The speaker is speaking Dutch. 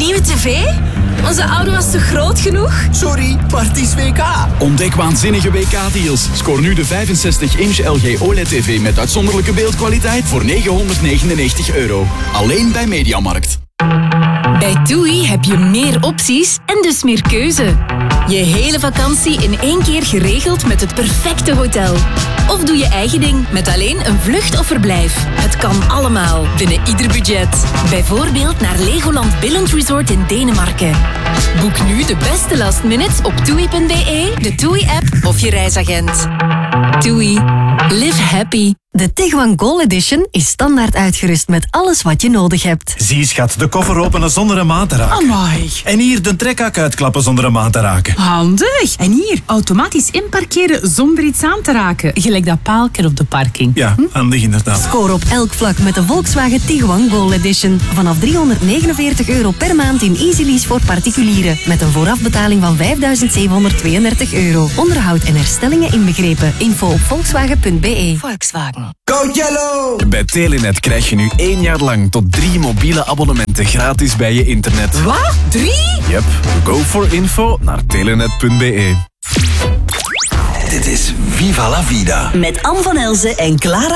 nieuwe tv? Onze oude was te groot genoeg? Sorry, maar het is WK. Ontdek waanzinnige WK-deals. Scoor nu de 65-inch LG OLED-TV met uitzonderlijke beeldkwaliteit voor €999. Alleen bij Mediamarkt. Bij TUI heb je meer opties en dus meer keuze. Je hele vakantie in één keer geregeld met het perfecte hotel. Of doe je eigen ding met alleen een vlucht of verblijf. Het kan allemaal binnen ieder budget. Bijvoorbeeld naar Legoland Billund Resort in Denemarken. Boek nu de beste last minutes op TUI.be, de TUI-app of je reisagent. TUI. Live happy. De Tiguan Gold Edition is standaard uitgerust met alles wat je nodig hebt. Zie schat, de koffer openen zonder een maat te raken. Amai. En hier de trekhak uitklappen zonder een maat te raken. Handig. En hier, automatisch inparkeren zonder iets aan te raken. Gelijk dat paaltje op de parking. Ja, handig inderdaad. Score op elk vlak met de Volkswagen Tiguan Gold Edition. Vanaf €349 per maand in Easy Lease voor particulieren. Met een voorafbetaling van €5.732. Onderhoud en herstellingen inbegrepen. Info op volkswagen.be. Volkswagen. Go Yellow! Bij Telenet krijg je nu 1 jaar lang tot 3 mobiele abonnementen gratis bij je internet. Wat? 3? Yep, go for info naar telenet.be. Dit is Viva la Vida. Met Anne van Elzen en Clara